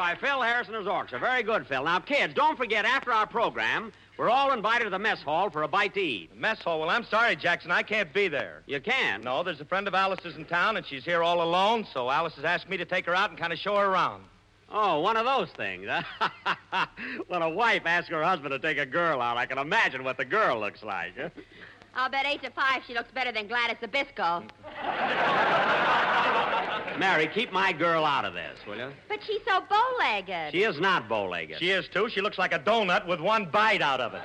by Phil Harrison's orchestra. Very good, Phil. Now, kids, don't forget, after our program, we're all invited to the mess hall for a bite to eat. The mess hall? Well, I'm sorry, Jackson. I can't be there. You can? No, there's a friend of Alice's in town, and she's here all alone, so Alice has asked me to take her out and kind of show her around. Oh, one of those things, huh? When a wife asks her husband to take a girl out, I can imagine what the girl looks like. Huh? I'll bet 8 to 5 she looks better than Gladys Zabisco. Mary, keep my girl out of this, will you? But she's so bow-legged. She is not bow-legged. She is, too. She looks like a donut with one bite out of it.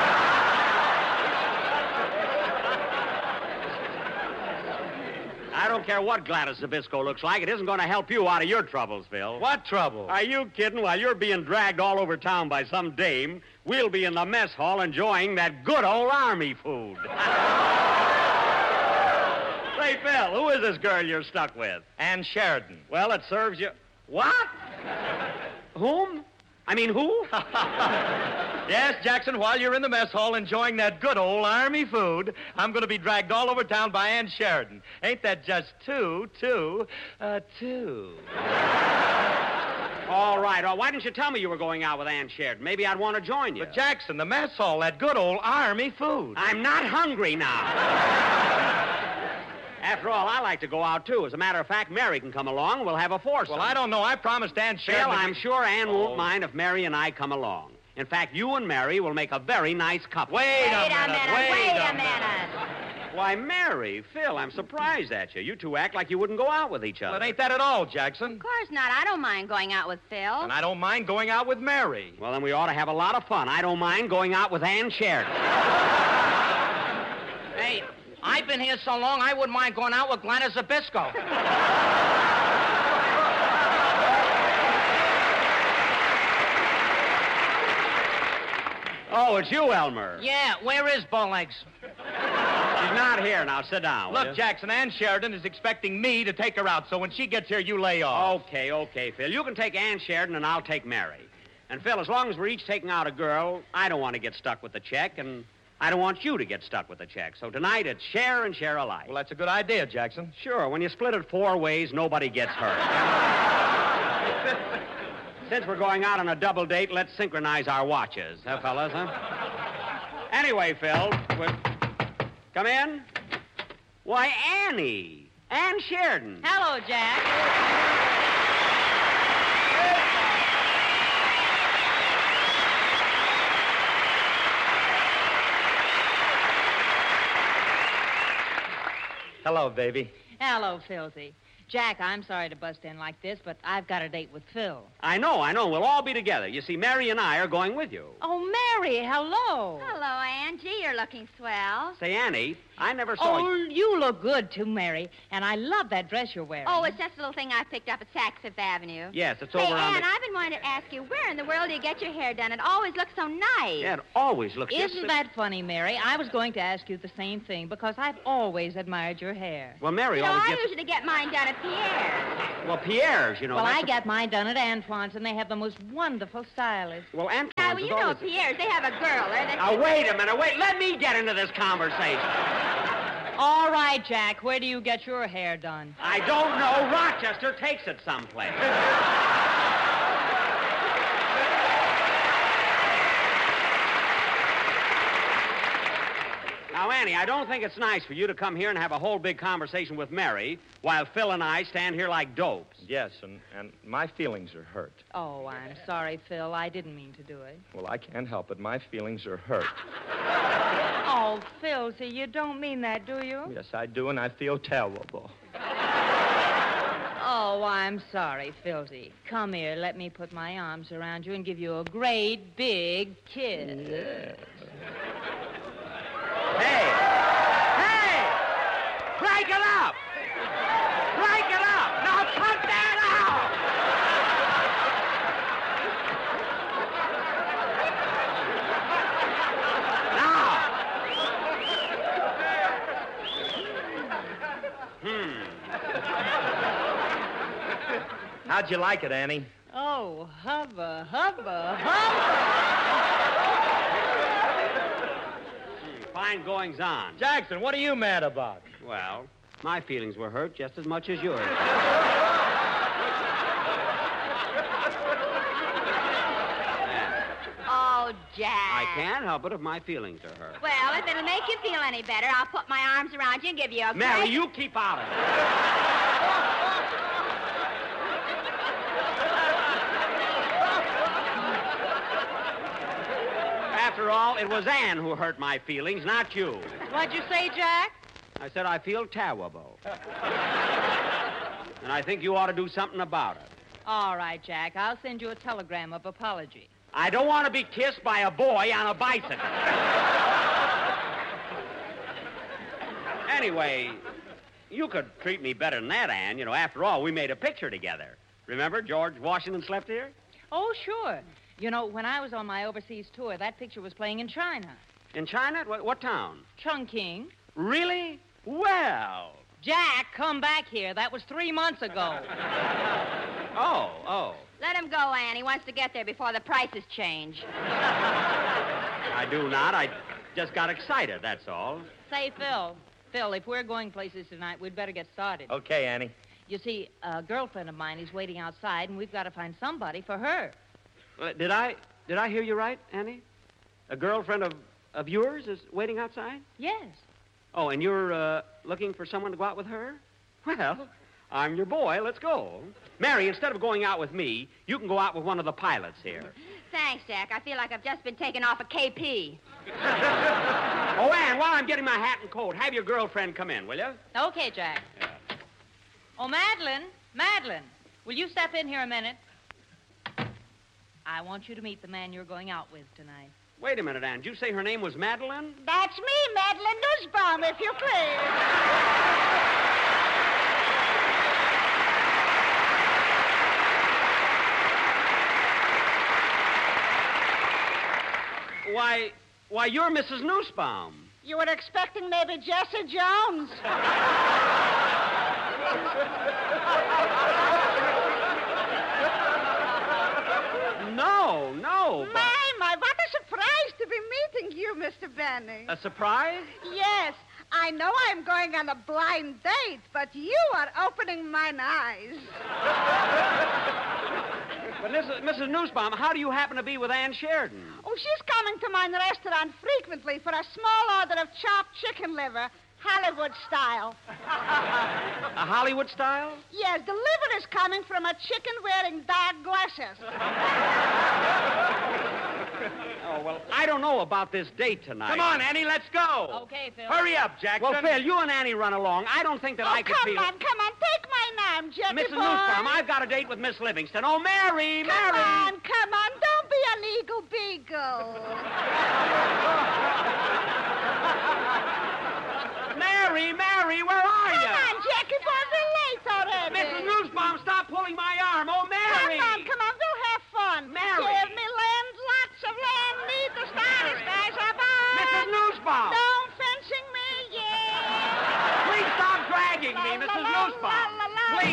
I don't care what Gladys Zabisco looks like. It isn't going to help you out of your troubles, Phil. What trouble? Are you kidding? While you're being dragged all over town by some dame, we'll be in the mess hall enjoying that good old army food. Say, Phil, who is this girl you're stuck with? Ann Sheridan. Well, it serves you... What? Whom? I mean, who? Yes, Jackson, while you're in the mess hall enjoying that good old army food, I'm going to be dragged all over town by Ann Sheridan. Ain't that just two? All right. Why didn't you tell me you were going out with Ann Sheridan? Maybe I'd want to join you. But, Jackson, the mess hall, that good old army food. I'm not hungry now. After all, I like to go out, too. As a matter of fact, Mary can come along. We'll have a foursome. Well, I don't know. I promised Ann Sheridan... Phil, I'm sure Ann won't mind if Mary and I come along. In fact, you and Mary will make a very nice couple. Wait a minute. Why, Mary, Phil, I'm surprised at you. You two act like you wouldn't go out with each other. Well, it ain't that at all, Jackson. Of course not. I don't mind going out with Phil. And I don't mind going out with Mary. Well, then we ought to have a lot of fun. I don't mind going out with Ann Sheridan. Hey, I've been here so long, I wouldn't mind going out with Gladys Zabisco. Oh, it's you, Elmer. Yeah, where is Bowlegs? She's not here. Now, sit down. Look, Jackson, Ann Sheridan is expecting me to take her out, so when she gets here, you lay off. Okay, Phil. You can take Ann Sheridan, and I'll take Mary. And, Phil, as long as we're each taking out a girl, I don't want to get stuck with the check, and I don't want you to get stuck with the check. So tonight, it's share and share alike. Well, that's a good idea, Jackson. Sure. When you split it 4 ways, nobody gets hurt. Since we're going out on a double date, let's synchronize our watches, huh, fellas, huh? Anyway, Phil, come in. Why, Annie. Ann Sheridan. Hello, Jack. Hello, baby. Hello, Philzy. Jack, I'm sorry to bust in like this, but I've got a date with Phil. I know. We'll all be together. You see, Mary and I are going with you. Oh, Mary, hello. Hello, Angie. You're looking swell. Say, Annie, I never saw Oh, you look good, too, Mary. And I love that dress you're wearing. Oh, it's just a little thing I picked up at Saks Fifth Avenue. Yes, it's Say, over on Ann, I've been wanting to ask you, where in the world do you get your hair done? It always looks so nice. Yeah, it always looks... Isn't that funny, Mary? I was going to ask you the same thing because I've always admired your hair. Well, Mary You know, always I gets... usually get mine done at Pierre's. Well, Pierre's, you know... Well, I that's get mine done at Antoine's, and they have the most wonderful stylists. Well, Antoine's Now, well, is you know always... Pierre's, they have a girl there that... Now, wait a minute. Let me get into this conversation. All right, Jack, where do you get your hair done? I don't know. Rochester takes it someplace. Now, Annie, I don't think it's nice for you to come here and have a whole big conversation with Mary while Phil and I stand here like dopes. Yes, and my feelings are hurt. Oh, I'm sorry, Phil. I didn't mean to do it. Well, I can't help it. My feelings are hurt. Oh, Phil, see, you don't mean that, do you? Yes, I do, and I feel terrible. Oh, I'm sorry, Philzy. Come here, let me put my arms around you and give you a great big kiss. Yes. Hey! Break it up! Break it up! Now cut that out! Now. How'd you like it, Annie? Oh, hubba, hubba, hubba! Fine goings-on. Jackson, what are you mad about? Well, my feelings were hurt just as much as yours. Jack. I can't help it if my feelings are hurt. Well, if it'll make you feel any better, I'll put my arms around you and give you a Mary, great... you keep out of it. After all, it was Ann who hurt my feelings, not you. What'd you say, Jack? I said I feel terrible. And I think you ought to do something about it. All right, Jack. I'll send you a telegram of apology. I don't want to be kissed by a boy on a bicycle. Anyway, you could treat me better than that, Ann. You know, after all, we made a picture together. Remember George Washington Slept Here? Oh, sure. You know, when I was on my overseas tour, that picture was playing in China. In China? What town? Chungking. Really? Well. Jack, come back here. That was 3 months ago. Oh. Let him go, Ann. He wants to get there before the prices change. I do not. I just got excited, that's all. Say, Phil, if we're going places tonight, we'd better get started. Okay, Annie. You see, a girlfriend of mine is waiting outside, and we've got to find somebody for her. Did I hear you right, Annie? A girlfriend of yours is waiting outside? Yes. Oh, and you're looking for someone to go out with her? Well, I'm your boy. Let's go. Mary, instead of going out with me, you can go out with one of the pilots here. Thanks, Jack. I feel like I've just been taken off a KP. Oh, Ann, while I'm getting my hat and coat, have your girlfriend come in, will you? Okay, Jack. Oh, Madeline, will you step in here a minute? I want you to meet the man you're going out with tonight. Wait a minute, Ann. Did you say her name was Madeline? That's me, Madeline Nussbaum, if you please. Why, you're Mrs. Nussbaum. You were expecting maybe Jesse Jones. No. My, what a surprise to be meeting you, Mr. Benny. A surprise? Yes, I know I'm going on a blind date, but you are opening mine eyes. But Mrs. Nussbaum, how do you happen to be with Ann Sheridan? Oh, she's coming to my restaurant frequently for a small order of chopped chicken liver, Hollywood style. A Hollywood style? Yes, the liver is coming from a chicken wearing dark glasses. Oh, well, I don't know about this date tonight. Come on, Annie, let's go. Okay, Phil. Hurry up, Jackson. Well, Phil, you and Annie run along. I don't think that I could feel... Come on, take my arm, Jackie Mrs. boy. Nussbaum, I've got a date with Miss Livingston. Oh, Mary! Come on, don't be an eagle beagle.